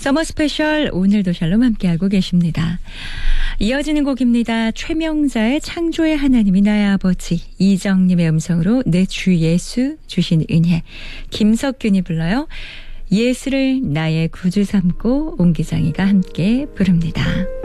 서머 스페셜 오늘도 샬롬 함께하고 계십니다. 이어지는 곡입니다. 최명자의 창조의 하나님이 나의 아버지, 이정님의 음성으로 내 주 예수 주신 은혜, 김석균이 불러요. 예수를 나의 구주 삼고 옹기장이가 함께 부릅니다.